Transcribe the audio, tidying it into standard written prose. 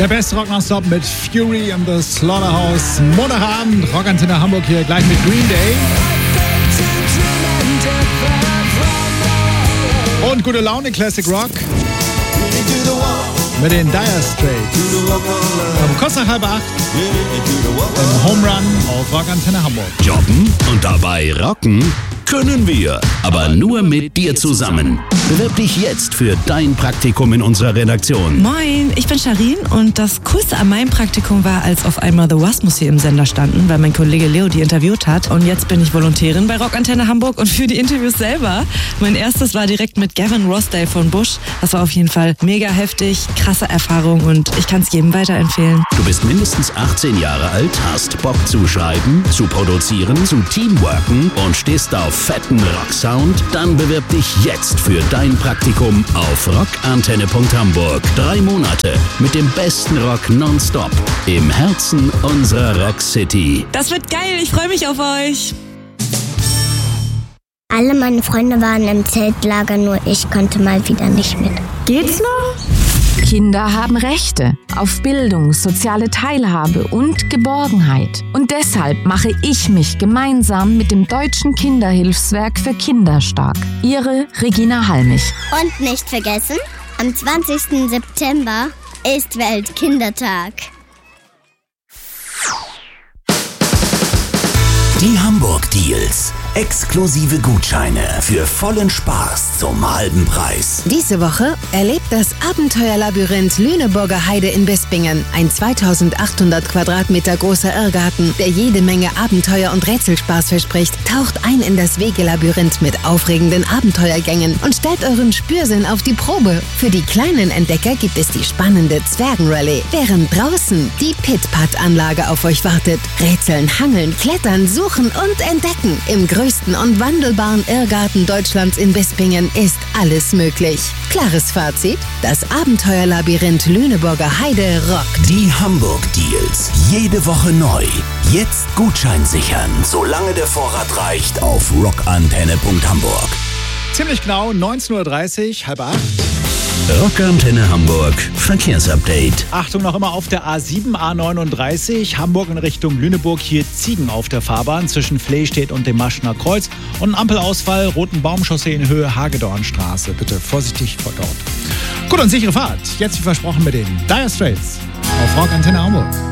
Der beste Rock nonstop mit Fury and the Slaughterhouse. Montagabend, Rockantenne Hamburg hier gleich mit Green Day. Und gute Laune Classic Rock mit den Dire Straits. Kurz nach 7:30 im Home Run auf Rockantenne Hamburg. Jobben und dabei rocken können wir, aber nur mit dir zusammen. Bewirb dich jetzt für dein Praktikum in unserer Redaktion. Moin, ich bin Sharin und das Coolste an meinem Praktikum war, als auf einmal The Wasmus hier im Sender standen, weil mein Kollege Leo die interviewt hat. Und jetzt bin ich Volontärin bei Rockantenne Hamburg und für die Interviews selber. Mein erstes war direkt mit Gavin Rossdale von Bush. Das war auf jeden Fall mega heftig, krasse Erfahrung und ich kann es jedem weiterempfehlen. Du bist mindestens 18 Jahre alt, hast Bock zu schreiben, zu produzieren, zu teamworken und stehst auf fetten Rocksound? Dann bewirb dich jetzt für dein Praktikum auf rockantenne.hamburg. 3 Monate mit dem besten Rock nonstop im Herzen unserer Rock City. Das wird geil, ich freue mich auf euch. Alle meine Freunde waren im Zeltlager, nur ich konnte mal wieder nicht mit. Geht's noch? Kinder haben Rechte auf Bildung, soziale Teilhabe und Geborgenheit. Und deshalb mache ich mich gemeinsam mit dem Deutschen Kinderhilfswerk für Kinder stark. Ihre Regina Halmich. Und nicht vergessen, am 20. September ist Weltkindertag. Die Hamburg Deals. Exklusive Gutscheine für vollen Spaß zum halben Preis. Diese Woche erlebt das Abenteuerlabyrinth Lüneburger Heide in Bispingen. Ein 2800 Quadratmeter großer Irrgarten, der jede Menge Abenteuer und Rätselspaß verspricht. Taucht ein in das Wegelabyrinth mit aufregenden Abenteuergängen und stellt euren Spürsinn auf die Probe. Für die kleinen Entdecker gibt es die spannende Zwergenrallye, während draußen die Pit-Pat-Anlage auf euch wartet. Rätseln, hangeln, klettern, suchen und entdecken. Im größten und wandelbaren Irrgarten Deutschlands in Bispingen ist alles möglich. Klares Fazit: Das Abenteuerlabyrinth Lüneburger Heide rockt. Die Hamburg Deals. Jede Woche neu. Jetzt Gutschein sichern, solange der Vorrat reicht, auf rockantenne.hamburg. Ziemlich genau 19:30 Uhr, 7:30. Rockantenne Hamburg, Verkehrsupdate. Achtung, noch immer auf der A7, A39, Hamburg in Richtung Lüneburg. Hier Ziegen auf der Fahrbahn zwischen Flehstedt und dem Maschener Kreuz. Und ein Ampelausfall, Rotenbaumchaussee in Höhe Hagedornstraße. Bitte vorsichtig vor dort. Gut und sichere Fahrt. Jetzt wie versprochen mit den Dire Straits auf Rockantenne Hamburg.